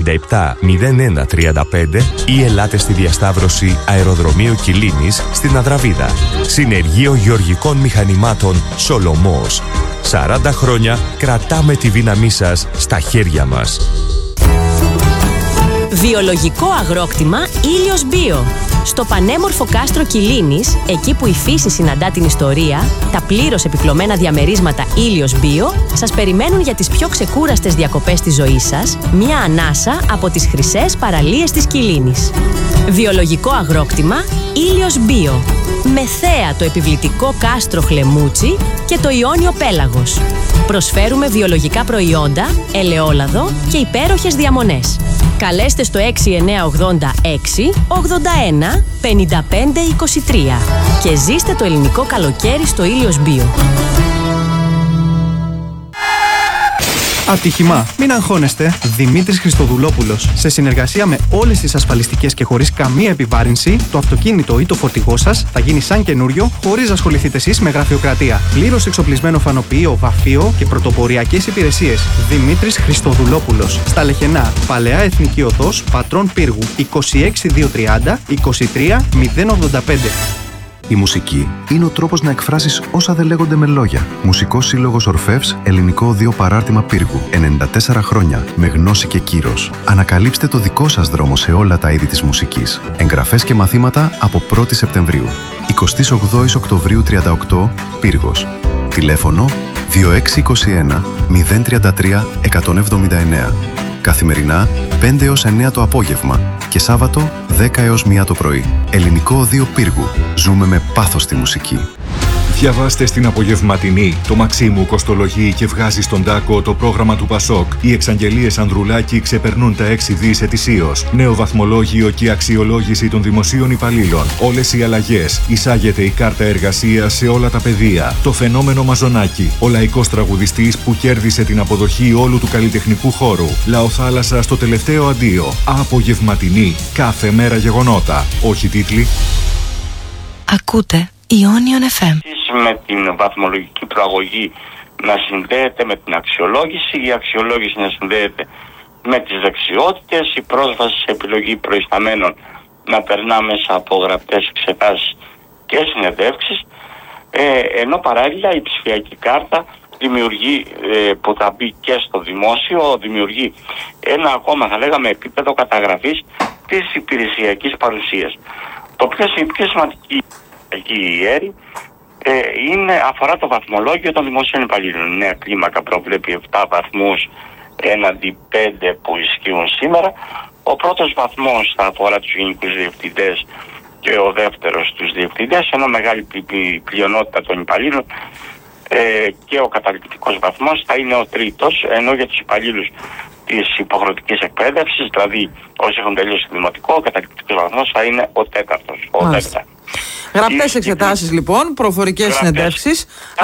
970135 ή ελάτε στη διασταύρωση Αεροδρομίου Κιλίνης στην Αδραβίδα. Συνεργείο Γεωργικών Μηχανημάτων Σολομός. 40 χρόνια κρατάμε τη δύναμή σας στα χέρια μας. Βιολογικό αγρόκτημα Ήλιος Bio. Στο πανέμορφο κάστρο Κιλίνης, εκεί που η φύση συναντά την ιστορία, τα πλήρως επιπλωμένα διαμερίσματα Ήλιος Bio σας περιμένουν για τις πιο ξεκούραστες διακοπές της ζωής σας, μια ανάσα από τις χρυσές παραλίες της Κιλίνης. Βιολογικό αγρόκτημα Ήλιος Bio. Με θέα το επιβλητικό κάστρο Χλεμούτσι και το Ιόνιο Πέλαγος. Προσφέρουμε βιολογικά προϊόντα, ελαιόλαδο και υπέροχες διαμονές. Καλέστε στο 6986 81 55 23 και ζήστε το ελληνικό καλοκαίρι στο Ήλιος Bio. Ατύχημα. Μην αγχώνεστε. Δημήτρης Χριστοδουλόπουλος. Σε συνεργασία με όλες τις ασφαλιστικές και χωρίς καμία επιβάρυνση, το αυτοκίνητο ή το φορτηγό σας θα γίνει σαν καινούριο, χωρίς να ασχοληθείτε εσείς με γραφειοκρατία. Πλήρως εξοπλισμένο φανοποιείο, βαφείο και πρωτοποριακές υπηρεσίες. Δημήτρης Χριστοδουλόπουλος. Στα Λεχενά, Παλαιά Εθνική Οδός, Πατρών Πύργου, 26230 23 085. Η μουσική είναι ο τρόπος να εκφράσεις όσα δεν λέγονται με λόγια. Μουσικός Σύλλογος Ορφεύς, Ελληνικό Οδείο Παράρτημα Πύργου. 94 χρόνια, με γνώση και κύρος. Ανακαλύψτε το δικό σας δρόμο σε όλα τα είδη της μουσικής. Εγγραφές και μαθήματα από 1η Σεπτεμβρίου. 28 Οκτωβρίου 38, Πύργος. Τηλέφωνο 2621 033 179. Καθημερινά 5 έως 9 το απόγευμα και Σάββατο 10 έως 1 το πρωί. Ελληνικό Οδείο Πύργου. Ζούμε με πάθος τη μουσική. Διαβάστε στην απογευματινή. Το Μαξίμου κοστολογεί και βγάζει στον τάκο το πρόγραμμα του Πασόκ. Οι εξαγγελίες Ανδρουλάκη ξεπερνούν τα 6 δις ετησίως. Νέο βαθμολόγιο και αξιολόγηση των δημοσίων υπαλλήλων. Όλες οι αλλαγές. Εισάγεται η κάρτα εργασίας σε όλα τα πεδία. Το φαινόμενο Μαζονάκη. Ο λαϊκός τραγουδιστής που κέρδισε την αποδοχή όλου του καλλιτεχνικού χώρου. Λαοθάλασσα στο τελευταίο αντίο. Απογευματινή. Κάθε μέρα γεγονότα. Όχι τίτλοι. Ακούτε Ionion FM. Με την βαθμολογική προαγωγή να συνδέεται με την αξιολόγηση, η αξιολόγηση να συνδέεται με τις δεξιότητες, η πρόσβαση σε επιλογή προϊσταμένων να περνά μέσα από γραπτές εξετάσεις και συνεντεύξεις, ενώ παράλληλα η ψηφιακή κάρτα δημιουργεί, που θα μπει και στο δημόσιο, δημιουργεί ένα ακόμα θα λέγαμε επίπεδο καταγραφής της υπηρεσιακής παρουσίας. Το πιο σημαντική εκεί η αίρη αφορά το βαθμολόγιο των δημοσίων υπαλλήλων. Η νέα κλίμακα προβλέπει 7 βαθμούς έναντι 5 που ισχύουν σήμερα. Ο πρώτος βαθμός θα αφορά τους γενικούς διευθυντές και ο δεύτερος τους διευθυντές, ενώ μεγάλη πλειονότητα των υπαλλήλων και ο καταληκτικός βαθμός θα είναι ο τρίτος, ενώ για τους υπαλλήλους της υποχρεωτικής εκπαίδευσης, δηλαδή όσοι έχουν τελειώσει δημοτικό, ο καταληκτικός βαθμός θα είναι ο τέταρτος. Γραπτές εξετάσεις λοιπόν, προφορικές συνεντεύξεις.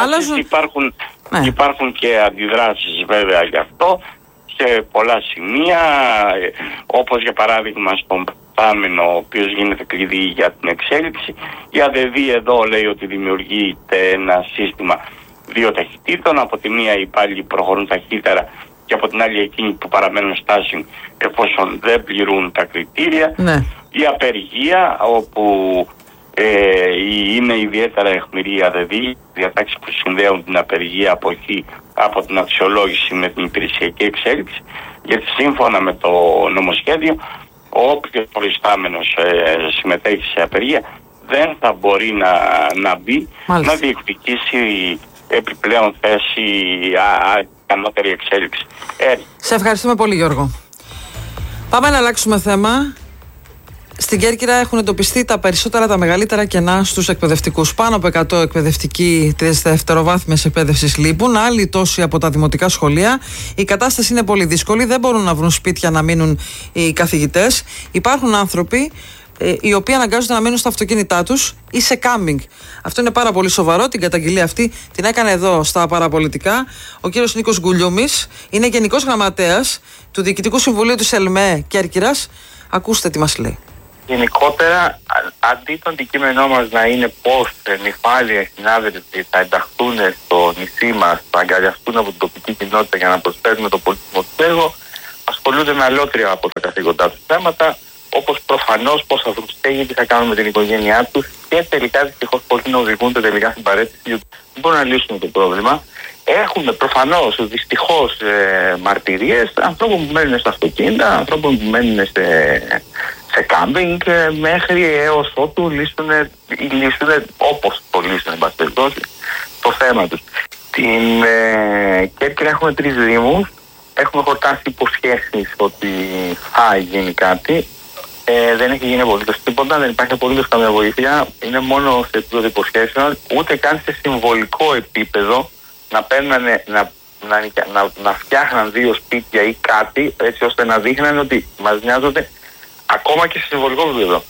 Υπάρχουν και αντιδράσεις βέβαια γι' αυτό σε πολλά σημεία, όπως για παράδειγμα στον πάμενο, ο οποίος γίνεται κλειδί για την εξέλιξη. Η ΑΔΕΔΗ εδώ λέει ότι δημιουργείται ένα σύστημα δύο ταχυτήτων. Από τη μία οι υπάλληλοι προχωρούν ταχύτερα και από την άλλη εκείνοι που παραμένουν στάσιμοι εφόσον δεν πληρούν τα κριτήρια. Ναι. Η απεργία, όπου είναι ιδιαίτερα αιχμηρή η ΑΔΕΔΗ, διατάξεις που συνδέουν την απεργία από την αξιολόγηση με την υπηρεσιακή εξέλιξη, γιατί σύμφωνα με το νομοσχέδιο όποιος προϊστάμενος συμμετέχει σε απεργία δεν θα μπορεί να μπει, να διεκδικήσει επιπλέον θέση, ανώτερη εξέλιξη. Σε ευχαριστούμε πολύ, Γιώργο. Πάμε να αλλάξουμε θέμα. Στην Κέρκυρα έχουν εντοπιστεί τα μεγαλύτερα κενά στους εκπαιδευτικούς. Πάνω από 100 εκπαιδευτικοί της δευτεροβάθμιας εκπαίδευσης λείπουν, άλλοι τόσοι από τα δημοτικά σχολεία. Η κατάσταση είναι πολύ δύσκολη, δεν μπορούν να βρουν σπίτια να μείνουν οι καθηγητές. Υπάρχουν άνθρωποι οι οποίοι αναγκάζονται να μείνουν στα αυτοκίνητά τους ή σε κάμπινγκ. Αυτό είναι πάρα πολύ σοβαρό. Την καταγγελία αυτή την έκανε εδώ στα παραπολιτικά ο κύριος Νίκος Γκουλιούμης. Είναι Γενικός Γραμματέας του Διοικητικού Συμβουλίου της ΕΛΜΕ Κέρκυρας. Ακούστε τι μας λέει. Γενικότερα, αντί το αντικείμενό μας να είναι πώς νυφάλιοι συνάδελφοι θα ενταχθούν στο νησί μας, θα αγκαλιαστούν από την τοπική κοινότητα για να προσφέρουμε το πολύτιμο του έργο, ασχολούνται με αλότρια από τα καθήκοντά του θέματα, όπως προφανώς πώς θα βρουν στέγη, τι θα κάνουν με την οικογένειά τους και τελικά δυστυχώς πώς να οδηγούνται τελικά στην παρέτηση, γιατί δεν μπορούν να λύσουν το πρόβλημα. Έχουμε προφανώς δυστυχώς μαρτυρίες ανθρώπων που μένουν στα αυτοκίνητα, ανθρώπων που μένουν σε κάμπινγκ μέχρι έως ότου λύσουν όπως το λύσουν το θέμα τους. Στην Κέρκυρα έχουμε 3 δήμους, έχουμε χορτάσει υποσχέσεις ότι θα γίνει κάτι. Δεν έχει γίνει απολύτως τίποτα, δεν υπάρχει απολύτως καμία βοήθεια. Είναι μόνο σε επίπεδο υποσχέσεων, ούτε καν σε συμβολικό επίπεδο να φτιάχναν 2 σπίτια ή κάτι, έτσι ώστε να δείχναν ότι μας νοιάζονται ακόμα και σε συμβολικό επίπεδο.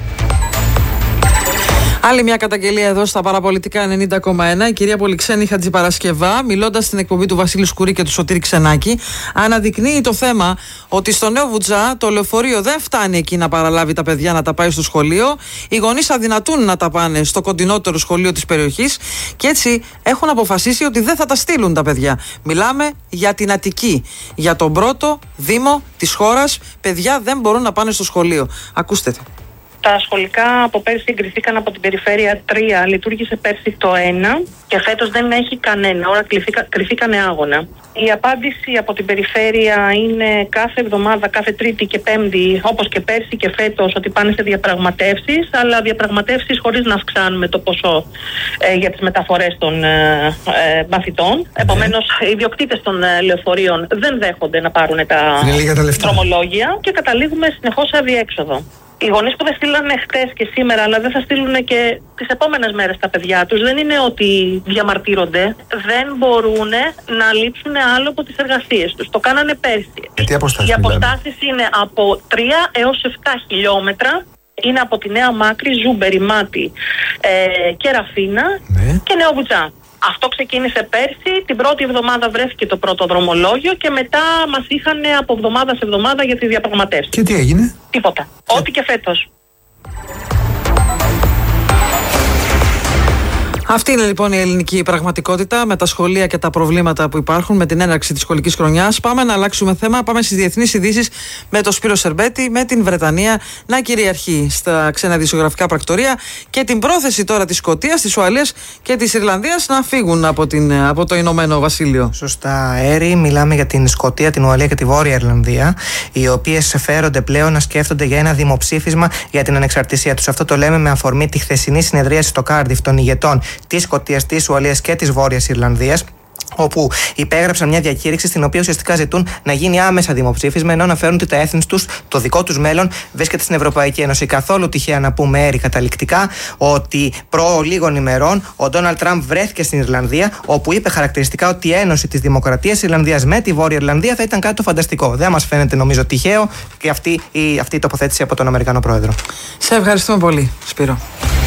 Άλλη μια καταγγελία εδώ στα παραπολιτικά 90,1. Η κυρία Πολυξένη Χατζηπαρασκευά, μιλώντας στην εκπομπή του Βασίλη Σκουρή και του Σωτήρη Ξενάκη, αναδεικνύει το θέμα ότι στο Νέο Βουτζά το λεωφορείο δεν φτάνει εκεί να παραλάβει τα παιδιά να τα πάει στο σχολείο. Οι γονείς αδυνατούν να τα πάνε στο κοντινότερο σχολείο της περιοχής και έτσι έχουν αποφασίσει ότι δεν θα τα στείλουν τα παιδιά. Μιλάμε για την Αττική. Για τον πρώτο δήμο της χώρας, παιδιά δεν μπορούν να πάνε στο σχολείο. Ακούστε. Τα σχολικά από πέρσι εγκριθήκαν από την περιφέρεια 3, λειτουργήσε πέρσι το 1 και φέτος δεν έχει κανένα, ώρα κρυφήκανε άγωνα. Η απάντηση από την περιφέρεια είναι κάθε εβδομάδα, κάθε Τρίτη και Πέμπτη, όπως και πέρσι και φέτος, ότι πάνε σε διαπραγματεύσεις, αλλά διαπραγματεύσεις χωρίς να αυξάνουμε το ποσό για τις μεταφορές των μαθητών. Επομένως, οι ιδιοκτήτες των λεωφορείων δεν δέχονται να πάρουν τα δρομολόγια και καταλήγουμε συνεχώς σε αδιέξοδο. Οι γονείς που δεν στείλανε χτες και σήμερα, αλλά δεν θα στείλουν και τις επόμενες μέρες τα παιδιά τους, δεν είναι ότι διαμαρτύρονται, δεν μπορούν να λείψουν άλλο από τις εργασίες τους. Το κάνανε πέρσι. Οι αποστάσεις είναι από 3 έως 7 χιλιόμετρα. Είναι από τη Νέα Μάκρη, Ζούμπερη, Μάτι, Κεραφίνα και Νέο Βουτζά. Αυτό ξεκίνησε πέρσι, την πρώτη εβδομάδα βρέθηκε το πρώτο δρομολόγιο και μετά μας είχαν από εβδομάδα σε εβδομάδα για τη διαπραγματεύση. Και τι έγινε? Τίποτα. Ό,τι και φέτος. Αυτή είναι λοιπόν η ελληνική πραγματικότητα με τα σχολεία και τα προβλήματα που υπάρχουν με την έναρξη της σχολικής χρονιάς. Πάμε να αλλάξουμε θέμα. Πάμε στις διεθνείς ειδήσεις με τον Σπύρο Σερμπέτη, με την Βρετανία να κυριαρχεί στα ξένα ειδησιογραφικά πρακτορεία και την πρόθεση τώρα της Σκωτίας, της Ουαλίας και της Ιρλανδίας να φύγουν από το Ηνωμένο Βασίλειο. Σωστά, Έρη. Μιλάμε για την Σκωτία, την Ουαλία και τη Βόρεια Ιρλανδία, οι οποίες φέρονται πλέον να σκέφτονται για ένα δημοψήφισμα για την ανεξαρτησία τους. Αυτό το λέμε με αφορμή τη χθεσινή συνεδρίαση στο Κάρντιφ των ηγετών της Σκωτίας, της Ουαλίας και της Βόρειας Ιρλανδίας, όπου υπέγραψαν μια διακήρυξη στην οποία ουσιαστικά ζητούν να γίνει άμεσα δημοψήφισμα, ενώ αναφέρουν ότι τα έθνη τους, το δικό τους μέλλον, βρίσκεται στην Ευρωπαϊκή Ένωση. Καθόλου τυχαία να πούμε, Έρη, καταληκτικά, ότι προ λίγων ημερών ο Ντόναλντ Τραμπ βρέθηκε στην Ιρλανδία, όπου είπε χαρακτηριστικά ότι η ένωση της Δημοκρατίας Ιρλανδίας με τη Βόρεια Ιρλανδία θα ήταν κάτι το φανταστικό. Δεν μας φαίνεται, νομίζω, τυχαίο και αυτή η τοποθέτηση από τον Αμερικανό Πρόεδρο. Σε ευχαριστούμε πολύ, Σπύρο.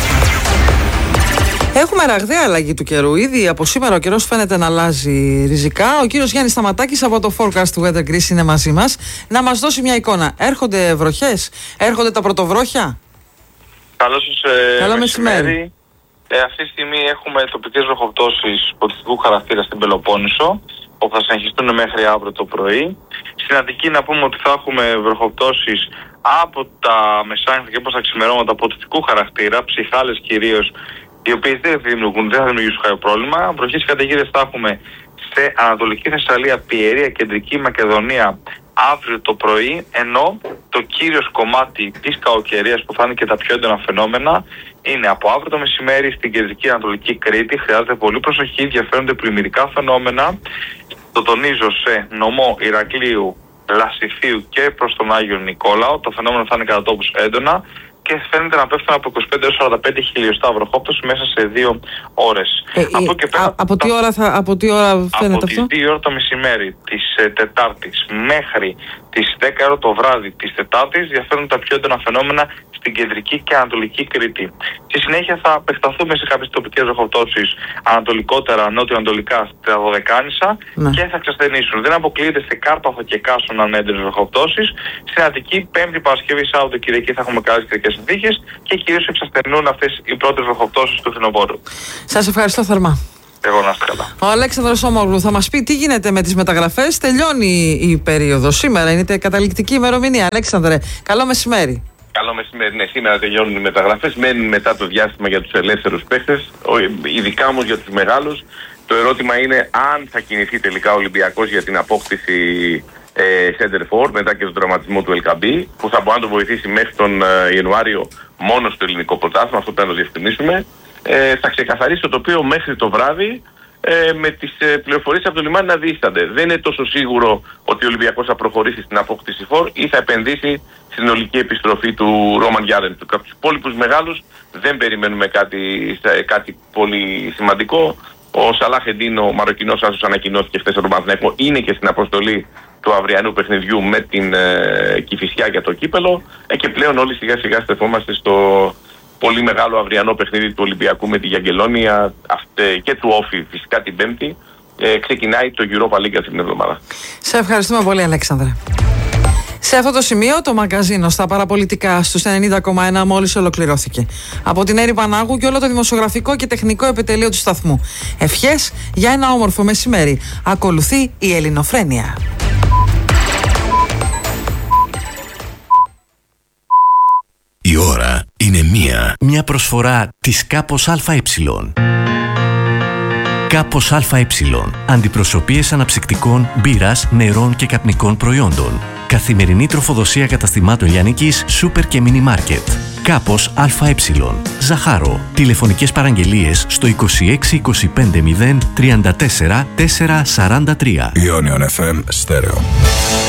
Έχουμε ραγδαία αλλαγή του καιρού. Ήδη από σήμερα ο καιρός φαίνεται να αλλάζει ριζικά. Ο κύριος Γιάννης Σταματάκης από το Forecast του Weather Greece είναι μαζί μας να μας δώσει μια εικόνα. Έρχονται βροχές, έρχονται τα πρωτοβρόχια. Καλό μεσημέρι. Αυτή τη στιγμή έχουμε τοπικές βροχοπτώσεις ποτιστικού χαρακτήρα στην Πελοπόννησο, όπου θα συνεχιστούν μέχρι αύριο το πρωί. Στην Αττική να πούμε ότι θα έχουμε βροχοπτώσεις από τα μεσάνυχτα και προς τα ξημερώματα ποτιστικού χαρακτήρα, ψυχάλες κυρίως, οι οποίες δεν θα δημιουργήσουν κάποιο πρόβλημα. Βροχές καταιγίδες θα έχουμε σε Ανατολική Θεσσαλία, Πιερία, Κεντρική Μακεδονία αύριο το πρωί, ενώ το κύριο κομμάτι της κακοκαιρίας που θα είναι και τα πιο έντονα φαινόμενα είναι από αύριο το μεσημέρι στην Κεντρική Ανατολική Κρήτη. Χρειάζεται πολύ προσοχή, διαφέρονται πλημμυρικά φαινόμενα. Το τονίζω σε νομό Ηρακλείου, Λασιθίου και προς τον Άγιο Νικόλαο. Το φαινόμενο θα είναι κατά τόπους έντονα και φαίνεται να πέφτουν από 25 έως 45 χιλιοστά βροχόπτωση μέσα σε 2 ώρες. Από τι ώρα φαίνεται αυτό? Από τις 2 ώρα το μεσημέρι της Τετάρτης μέχρι τις 10 ώρα το βράδυ της Τετάρτης διαφέρουν τα πιο έντονα φαινόμενα στην Κεντρική και Ανατολική Κρήτη. Στη συνέχεια θα επεκταθούμε σε κάποιες τοπικές βροχοπτώσεις ανατολικότερα, νότιο-ανατολικά στα Δωδεκάνησα και θα εξασθενήσουν. Δεν αποκλείεται σε Κάρπαθο και Κάσονα με έντονες βροχοπτώσεις. Στην Αττική, Πέμπτη, Παρασκευή, Σάββατο, Κυριακή θα έχουμε καλές καιρικές συνθήκες και κυρίως εξασθενούν αυτές οι πρώτες βροχοπτώσεις του φθινοπόρου. Σας ευχαριστώ θερμά. Εγώ να είστε καλά. Ο Αλέξανδρος Όμογλου θα μας πει τι γίνεται με τις μεταγραφές. Τελειώνει η περίοδος. Σήμερα είναι η καταληκτική ημερομηνία. Αλέξανδρε, καλό μεσημέρι. Καλό μεσημέρι. Ναι, σήμερα τελειώνουν οι μεταγραφές. Μένουν μετά το διάστημα για τους ελεύθερους παίχτες. Ειδικά όμως για τους μεγάλους. Το ερώτημα είναι αν θα κινηθεί τελικά ο Ολυμπιακός για την απόκτηση center forward μετά και τον τραυματισμό του Ελκαμπή, που θα μπορεί να το βοηθήσει μέχρι τον Ιανουάριο μόνο στο ελληνικό πρωτάθλημα. Αυτό πρέπει να το διευκρινίσουμε. Θα ξεκαθαρίσει το τοπίο μέχρι το βράδυ με τις πληροφορίες από το λιμάνι να διήστανται. Δεν είναι τόσο σίγουρο ότι ο Ολυμπιακός θα προχωρήσει στην απόκτηση φορ ή θα επενδύσει στην ολική επιστροφή του Ρόμαν Γιάρεν. Από τους υπόλοιπους μεγάλους δεν περιμένουμε κάτι πολύ σημαντικό. Ο Σαλάχ Εντίν, ο Μαροκινός άσος, ανακοινώθηκε χθες από τον Παναθηναϊκό, είναι και στην αποστολή του αυριανού παιχνιδιού με την Κηφισιά για το κύπελο και πλέον όλοι σιγά σιγά στεφόμαστε στο πολύ μεγάλο αυριανό παιχνίδι του Ολυμπιακού με τη Γιαγκελόνια και του Όφη φυσικά την Πέμπτη. Ξεκινάει το Europa League αυτή την εβδομάδα. Σε ευχαριστούμε πολύ, Αλέξανδρε. Σε αυτό το σημείο το μαγκαζίνο στα παραπολιτικά στους 90,1 μόλις ολοκληρώθηκε. Από την Έρη Πανάγου και όλο το δημοσιογραφικό και τεχνικό επιτελείο του σταθμού. Ευχές για ένα όμορφο μεσημέρι. Ακολουθεί η Ελληνοφρένεια. Η ώρα είναι μια προσφορά της Κάπος ΑΕ. Κάπος ΑΕ. Αντιπροσωπείες αναψυκτικών, μπύρας, νερών και καπνικών προϊόντων. Καθημερινή τροφοδοσία καταστημάτων λιανικής, σούπερ και μίνι μάρκετ. Κάπος ΑΕ. Ζαχάρο. Τηλεφωνικές παραγγελίες στο 26 25 0 34 443. Ionion FM Stereo.